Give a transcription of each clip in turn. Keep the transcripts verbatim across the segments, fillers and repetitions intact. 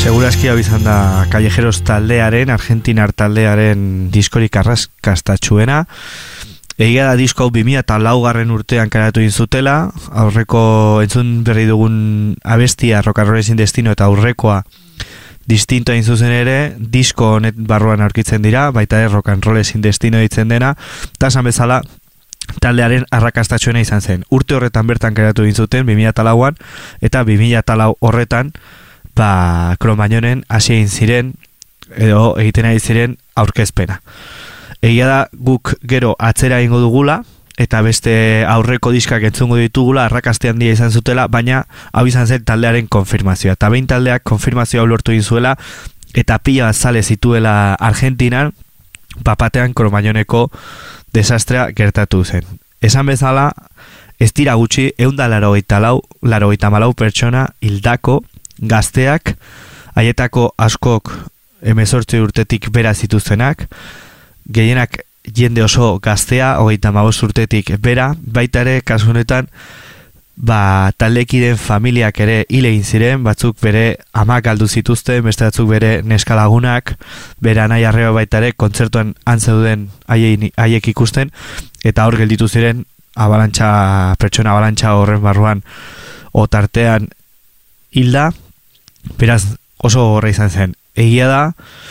Segurazki hau izan da Callejeros taldearen, argentinar taldearen diskorik arrakastatsuena. Egia da disko hau bi mila laugarren urtean karatu inzutela, aurreko entzun berri dugun abestia Rock and Roll Sin Destino eta aurrekoa distinto hain zuzen ere, disko honet barruan aurkitzen dira, baita ere Rock and Roll Sin Destino ditzen dena, eta esan bezala taldearen arrakastatsuena izan zen. Urte horretan bertan karatu inzuten, bi mila lauan, eta bi mila lau horretan ba, Cro-Magnonen hasi egin ziren, edo egiten ari ziren aurkezpena. Egia da guk gero atzera egingo dugula, eta beste aurreko diskak entzungo ditugula, arrakaste handia izan zutela, baina hau izan zen taldearen konfirmazioa. Eta behin taldeak konfirmazioa lortu egin zuela, eta pila bat zale zituela Argentinan, bapatean Cro-Magnoneko desastrea gertatu zen. Esan bezala, ez dira gutxi, ehun eta laurogeita lau, laurogeita hamalau pertsona hildako gazteak, haietako askok hemezortzi urtetik bera zituztenak, gehienak jende oso gaztea, hogeita hamabost urtetik bera, baita ere kasu honetan ba, taldekideen familiak ere hil egin ziren, batzuk bere amak galdu zituzten, beste batzuk bere neskalagunak, bere anai arreba baita ere kontzertuan antzeuden haiek ikusten, eta hor gelditu ziren abalantxa, pertsona abalantxa horren barruan otartean hilda, beraz oso horra izan zen. Egia da,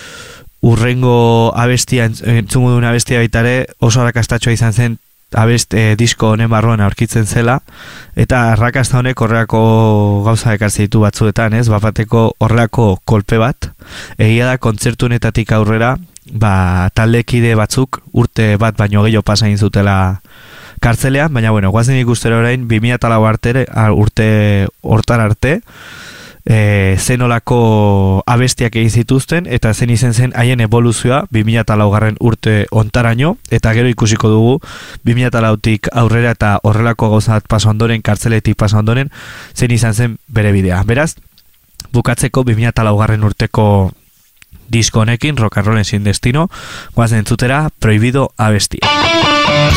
urrengo abestia, entzungo duen abestia baitare, oso arrakastatxoa izan zen abest, eh, disko honen barruan aurkitzen zela, eta arrakasta honek horrelako gauza ekartzen ditu batzuetan, ez? Bapateko horrelako kolpe bat. Egia da, kontzertu honetatik aurrera, ba, taldekide batzuk urte bat baino gehiago pasa egin zutela kartzelean, baina bueno, guazen ikustera orain, bi mila lau arte, urte hortar arte, E, zenolako abestiak egin zituzten eta zen izen zen haien evoluzioa bi mila laugarren urte ontaraino, eta gero ikusiko dugu bi mila lautik aurrera eta horrelako gauzat pasa ondoren, kartzeletik pasa ondoren, zen izan zen bere bidea. Beraz, bukatzeko bi mila laugarren urteko disko honekin, Rock and Roll Sin Destino, guazen entzutera Prohibido abestia.